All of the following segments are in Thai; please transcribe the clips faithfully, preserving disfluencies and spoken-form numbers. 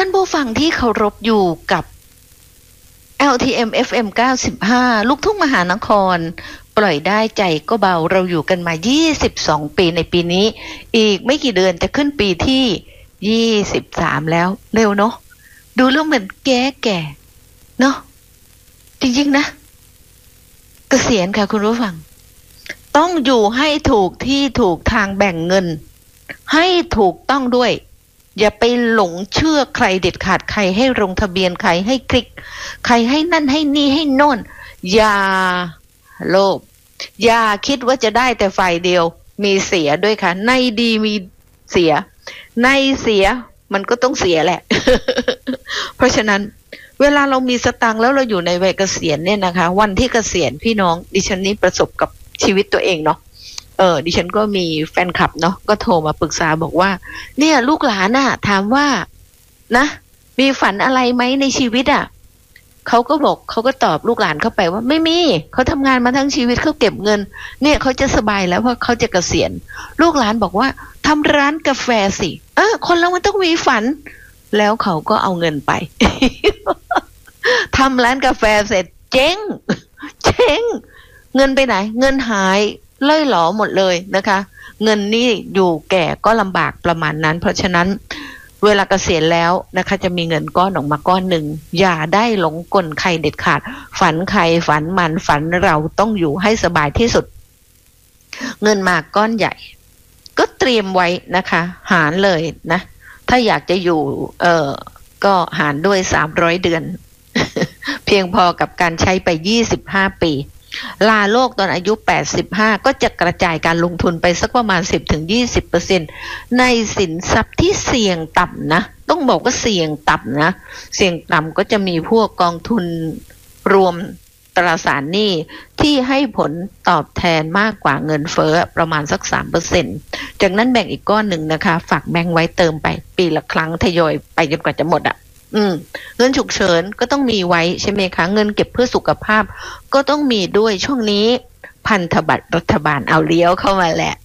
านผู้ฟังที่เคารพอยู่กับ แอล ที เอ็ม เอฟ เอ็ม เก้าสิบห้า ลูกทุ่งมหานครปล่อยได้ใจก็เบาเราอยู่กันมายี่สิบสองปีในปีนี้อีกไม่กี่เดือนจะขึ้นปีที่ยี่สิบสามแล้วเร็วเนาะดูเรื่องเหมือนแก่แก่เนาะจริงๆนะเกษียณค่ะคุณผู้ฟังต้องอยู่ให้ถูกที่ถูกทางแบ่งเงินให้ถูกต้องด้วยอย่าไปหลงเชื่อใครเด็ดขาดใครให้ลงทะเบียนใครให้คลิกใครให้นั่นให้นี่ให้โน่นอย่าโลภอย่าคิดว่าจะได้แต่ฝ่ายเดียวมีเสียด้วยค่ะในดีมีเสียในเสียมันก็ต้องเสียแหละ เพราะฉะนั้นเวลาเรามีสตังค์แล้วเราอยู่ในวัยเกษียณเนี่ยนะคะวันที่เกษียณพี่น้องดิฉันนี่ประสบกับชีวิตตัวเองเนาะเออดิฉันก็มีแฟนคลับเนาะก็โทรมาปรึกษาบอกว่าเนี่ยลูกหลานน่ะถามว่านะมีฝันอะไรไหมในชีวิตอ่ะเขาก็บอกเขาก็ตอบลูกหลานเข้าไปว่าไม่มีเขาทำงานมาทั้งชีวิตเขาเก็บเงินเนี่ยเขาจะสบายแล้วเพราะเขาจะเกษียณลูกหลานบอกว่าทำร้านกาแฟสิเออคนเรามันต้องมีฝันแล้วเขาก็เอาเงินไป ทำร้านกาแฟเสร็จเจ๊งเจ๊งเงินไปไหนเงินหายเล่ยหลอหมดเลยนะคะเงินนี่อยู่แก่ก็ลำบากประมาณนั้นเพราะฉะนั้นเวลาเกษียณแล้วนะคะจะมีเงินก้อนออกมาก้อนหนึ่งอย่าได้หลงกลใครเด็ดขาดฝันใครฝันมันฝันเราต้องอยู่ให้สบายที่สุดเงินมาก้อนใหญ่ก็เตรียมไว้นะคะหารเลยนะถ้าอยากจะอยู่เอ่อก็หารด้วยสามร้อยเดือน เพียงพอกับการใช้ไปยี่สิบห้าปีลาโลกตอนอายุแปดสิบห้าก็จะกระจายการลงทุนไปสักประมาณ สิบถึงยี่สิบเปอร์เซ็นต์ ในสินทรัพย์ที่เสี่ยงต่ำนะต้องบอกว่าเสี่ยงต่ำนะเสี่ยงต่ำก็จะมีพวกกองทุนรวมตราสารหนี้ที่ให้ผลตอบแทนมากกว่าเงินเฟ้อประมาณสัก สามเปอร์เซ็นต์ จากนั้นแบ่งอีกก้อนหนึ่งนะคะฝากแบงก์ไว้เติมไปปีละครั้งทยอยไปจนกว่าจะหมดอ่ะอืมเงินฉุกเฉินก็ต้องมีไว้ใช่ไหมคะเงินเก็บเพื่อสุขภาพก็ต้องมีด้วยช่วงนี้พันธบัตรรัฐบาลเอาเลี้ยวเข้ามาแหละ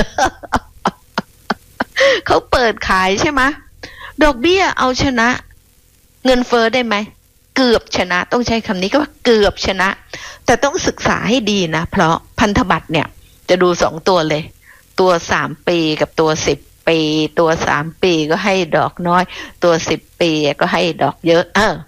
เขาเปิดขายใช่ไหมดอกเบี้ยเอาชนะเงินเฟ้อได้ไหมเกือบชนะต้องใช้คำนี้ก็ว่าเกือบชนะแต่ต้องศึกษาให้ดีนะเพราะพันธบัตรเนี่ยจะดูสองตัวเลยตัวสามปีกับตัวสิบปีตัวสามปีก็ให้ดอกน้อยตัวสิบปีก็ให้ดอกเยอะเออ